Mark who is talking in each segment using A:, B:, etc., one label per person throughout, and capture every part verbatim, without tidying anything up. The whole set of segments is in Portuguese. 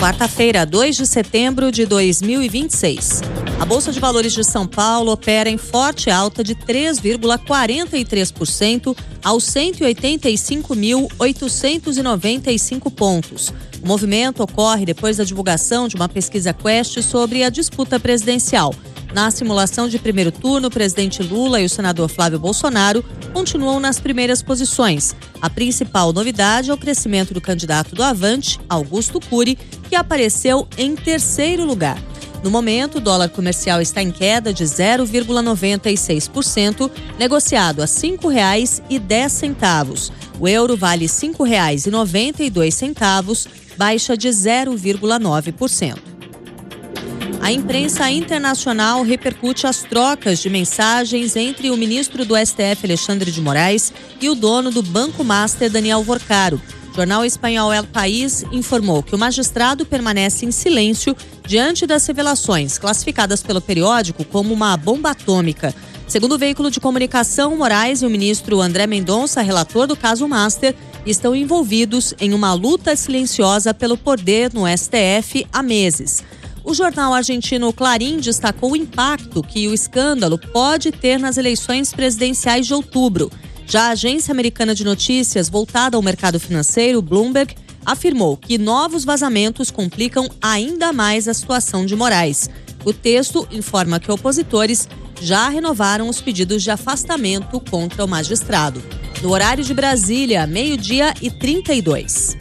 A: Quarta-feira, dois de setembro de dois mil e vinte e seis. A Bolsa de Valores de São Paulo opera em forte alta de três vírgula quarenta e três por cento aos cento e oitenta e cinco mil, oitocentos e noventa e cinco pontos. O movimento ocorre depois da divulgação de uma pesquisa Quest sobre a disputa presidencial. Na simulação de primeiro turno, o presidente Lula e o senador Flávio Bolsonaro continuam nas primeiras posições. A principal novidade é o crescimento do candidato do Avante, Augusto Cury, que apareceu em terceiro lugar. No momento, o dólar comercial está em queda de zero vírgula noventa e seis por cento, negociado a cinco reais e dez centavos. O euro vale cinco reais e noventa e dois centavos, baixa de zero vírgula nove por cento. A imprensa internacional repercute as trocas de mensagens entre o ministro do S T F, Alexandre de Moraes, e o dono do Banco Master, Daniel Worcaro. O jornal espanhol El País informou que o magistrado permanece em silêncio diante das revelações, classificadas pelo periódico como uma bomba atômica. Segundo o veículo de comunicação, Moraes e o ministro André Mendonça, relator do caso Master, estão envolvidos em uma luta silenciosa pelo poder no S T F há meses. O jornal argentino Clarín destacou o impacto que o escândalo pode ter nas eleições presidenciais de outubro. Já a agência americana de notícias voltada ao mercado financeiro, Bloomberg, afirmou que novos vazamentos complicam ainda mais a situação de Moraes. O texto informa que opositores já renovaram os pedidos de afastamento contra o magistrado. No horário de Brasília, meio-dia e trinta e dois.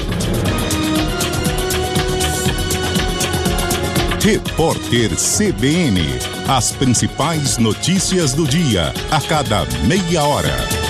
B: Repórter C B N. As principais notícias do dia, a cada meia hora.